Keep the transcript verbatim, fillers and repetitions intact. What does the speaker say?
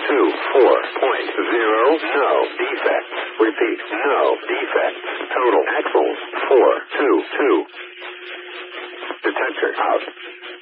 two four point zero. No defects. Repeat. No defects. Total axles four two two. Detector out.